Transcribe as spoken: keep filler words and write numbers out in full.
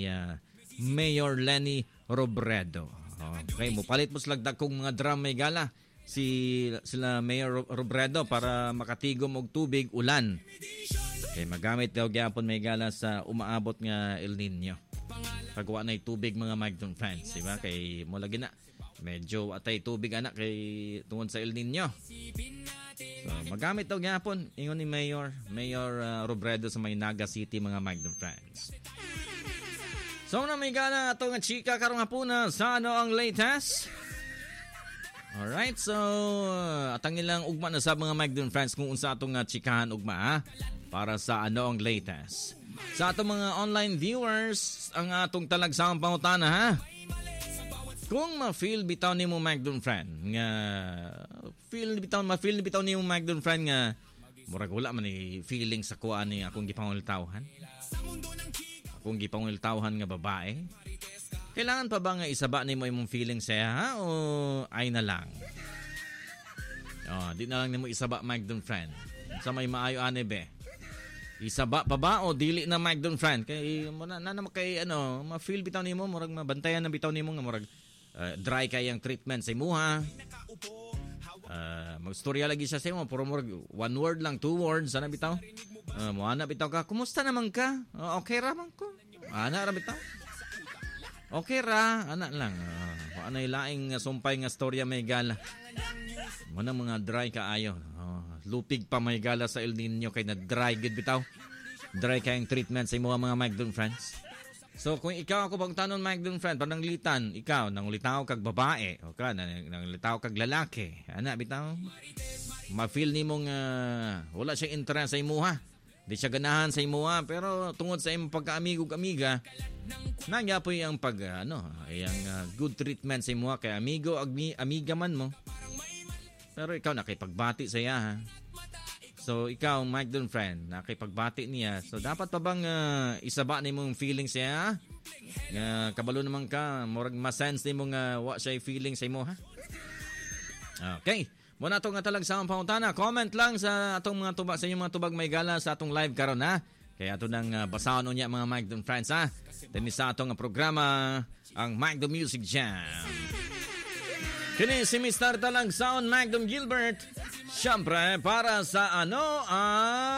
ni uh, Mayor Leni Robredo. Okay, mupalit mo slagdag kong mga drum may gala si sila Mayor Robredo para makatigom og tubig ulan. Okay, magamit daw gyapon may gala sa umaabot nga El Nino. Pagwa na tubig mga migrant friends, di ba? Kay mo lagi na medyo atay tubig anak kay tungod sa El Nino. So, magamit daw gyapon ingon ni Mayor Mayor uh, Robredo sa Maynaga City mga migrant friends. So na may gana ato nga chika karong hapuna sa ano ang latest. Alright, so uh, atang ilang ugma na sa mga migrant friends kung unsa atong nga chikahan ugma ha? Para sa ano ang latest. Sa atong mga online viewers, ang atong talagsaang pangutana ha. Kung ma-feel bitaw nimo migrant friend nga feel bitaw ma-feel bitaw nimo migrant friend nga murag wala man ni feeling sa kuan ni akong gipangultawhan. Kung gipangultawhan nga babae, kailangan pa ba nga isaba nimo imong feeling siya ha o ay na lang? Oh, di na lang nimo isaba migrant friend. Sa may maayo ane be. Isaba pa ba o dili na migrant friend kay mo na, na, na kay ano, ma-feel bitaw nimo murag mabantayan na bitaw nimo nga murag uh, dry kay ang treatment sa imuha. Uh, magstorya lagi siya sa imo puro murag one word lang, two words ana bitaw. Uh, mo ana bitaw ka, kumusta naman ka? Uh, okay ra man ko. Ana ra bitaw. Okay ra, ana lang. Uh, ano ilaing sumpay nga storya may gala. Mo na mga dry kaayo. Uh, lupig pa may gala sa El Nino kay na dry gid bitaw. Dry kay ang treatment sa imo mga migrant friends. So kung ikaw ako bang tanon migrant friend, panang litan, ikaw nang litaw kag babae, o ka nang, nang litaw kag lalaki. Ana bitaw. Ma-feel nimo nga uh, wala siyang interest sa imuha. Di siya ganahan sa imuha pero tungod sa imong pagka-amigo-amiga, nagyapoy ang pag uh, ano, ang uh, good treatment sa imuha kay amigo agmi amiga man mo. Pero ikaw nakipagbati sa iya ha. So ikaw migrant friend nakipagbati niya. So dapat pa bang uh, isaba nimong feeling siya? Nga uh, kabalo naman ka, murag ma-sense nimo nga wa siya feeling sa imo ha. Okay. Muna itong talag sa pangutana, comment lang sa atong mga tubag, sa inyong mga tubag may gala sa atong live karon ha. Kaya ito nang uh, basahan niya mga Mike Don Friends ha. Tenis sa atong programa, ang Mike Don Music Jam. Kini si Mister Talag Sound Mike Don Gilbert. Siyempre para sa ano ang...